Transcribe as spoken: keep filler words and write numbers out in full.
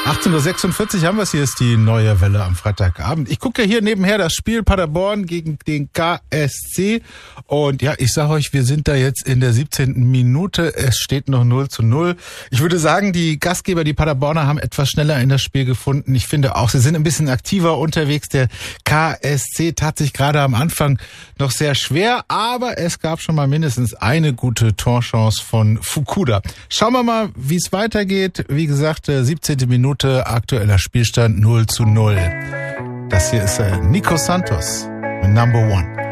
achtzehn Uhr sechsundvierzig haben wir es, hier ist die neue Welle am Freitagabend. Ich gucke ja hier nebenher das Spiel Paderborn gegen den K S C und ja, ich sage euch, wir sind da jetzt in der siebzehnten Minute, es steht noch null zu null. Ich würde sagen, die Gastgeber, die Paderborner, haben etwas schneller in das Spiel gefunden. Ich finde auch, sie sind ein bisschen aktiver unterwegs. Der K S C tat sich gerade am Anfang noch sehr schwer, aber es gab schon mal mindestens eine gute Torchance von Fukuda. Schauen wir mal, wie es weitergeht. Wie gesagt, siebzehnte Minute. Aktueller Spielstand null zu null. Das hier ist äh, Nico Santos mit Number One.